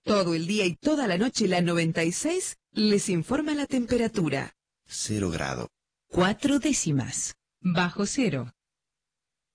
Todo el día y toda la noche la 96 les informa la temperatura. 0 grado. 4 décimas. Bajo cero.